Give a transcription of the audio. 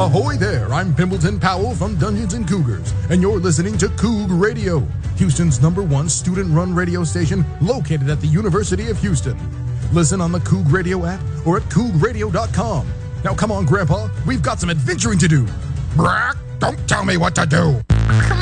Ahoy there, I'm Pimbleton Powell from Dungeons & Cougars, and you're listening to Coug Radio, Houston's #1 student-run radio station located at the University of Houston. Listen on the Coug Radio app or at cougradio.com. Now come on, Grandpa, we've got some adventuring to do. Brock, don't tell me what to do. Come